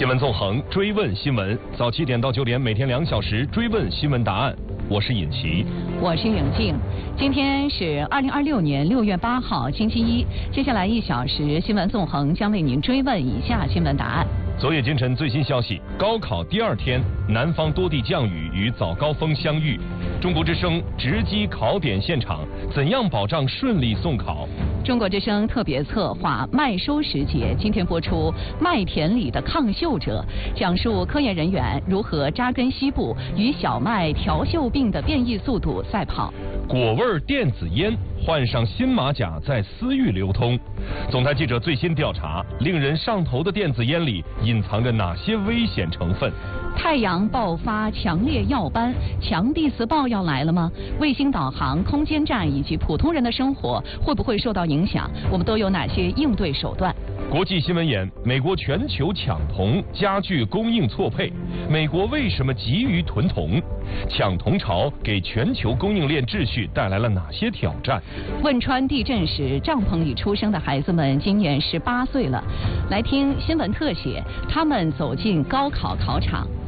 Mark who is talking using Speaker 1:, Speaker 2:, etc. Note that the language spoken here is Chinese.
Speaker 1: 新闻纵横，追问新闻，早7点到9点，每天2小时追问新闻答案。我是尹奇，
Speaker 2: 我是永静。今天是2026年6月8号，星期一。接下来1小时，新闻纵横将为您追问以下新闻答案。
Speaker 1: 昨夜今晨最新消息，高考第2天，南方多地降雨与早高峰相遇。中国之声直击考点现场，怎样保障顺利送考？
Speaker 2: 中国之声特别策划麦收时节，今天播出《麦田里的抗锈者》，讲述科研人员如何扎根西部，与小麦调锈病的变异速度赛跑。
Speaker 1: 果味电子烟换上新马甲在私域流通。总台记者最新调查，令人上头的电子烟里隐藏着哪些危险成分？
Speaker 2: 太阳爆发强烈耀斑，强地磁暴要来了吗？卫星导航、空间站以及普通人的生活会不会受到影响？我们都有哪些应对手段？
Speaker 1: 国际新闻眼：美国全球抢铜加剧供应错配，美国为什么急于囤铜？抢铜潮给全球供应链秩序带来了哪些挑战？
Speaker 2: 汶川地震时帐篷里出生的孩子们今年18岁了，来听新闻特写，他们走进高考考场。